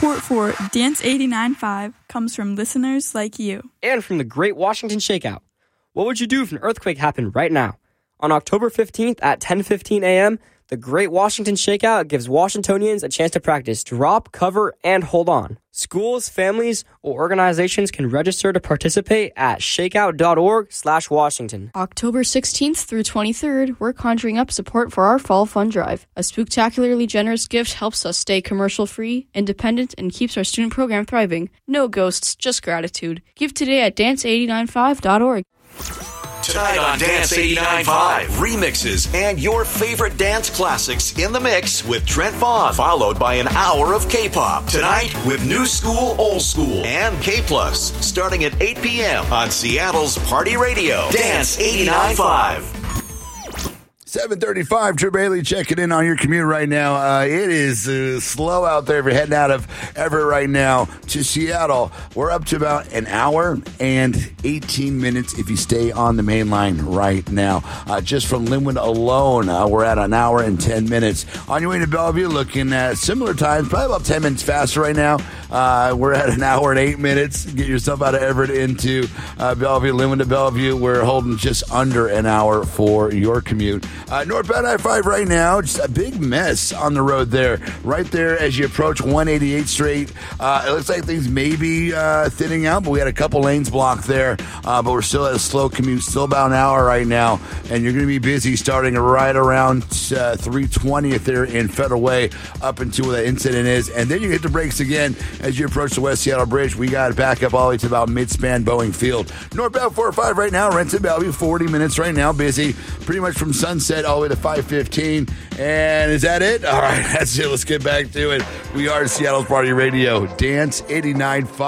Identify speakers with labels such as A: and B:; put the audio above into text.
A: Support for Dance 89.5 comes from listeners like you.
B: And from the Great Washington Shakeout. What would you do if an earthquake happened right now? On October 15th at 10:15 a.m., the Great Washington Shakeout gives Washingtonians a chance to practice drop, cover, and hold on. Schools, families, or organizations can register to participate at shakeout.org/Washington.
C: October 16th through 23rd, we're conjuring up support for our Fall Fund Drive. A spectacularly generous gift helps us stay commercial-free, independent, and keeps our student program thriving. No ghosts, just gratitude. Give today at dance895.org.
D: Tonight on Dance 89.5, remixes and your favorite dance classics in the mix with Trent Vaughn, followed by an hour of K-pop. Tonight with New School, Old School, and K+, starting at 8 p.m. on Seattle's Party Radio. Dance 89.5.
E: 7:35, Trip Bailey checking in on your commute right now. It is slow out there if you're heading out of Everett right now to Seattle. We're up to about an hour and 18 minutes if you stay on the main line right now. Just from Linwood alone, we're at an hour and 10 minutes. On your way to Bellevue, looking at similar times, probably about 10 minutes faster right now. We're at an hour and 8 minutes. Get yourself out of Everett into Bellevue, Linwood to Bellevue. We're holding just under an hour for your commute. Northbound I-5 right now, just a big mess on the road there. Right there as you approach 188th Street. It looks like things may be thinning out, but we had a couple lanes blocked there. But we're still at a slow commute, still about an hour right now. And you're going to be busy starting right around 320th there in Federal Way up until where that incident is. And then you hit the brakes again as you approach the West Seattle Bridge. We got it back up all the way to about mid-span Boeing Field. Northbound 405 right now, Renton Bellevue, 40 minutes right now, busy. Pretty much from Sunset all the way to 5:15. And is that it? All right, that's it. Let's get back to it. We are Seattle's Party Radio. Dance 89.5.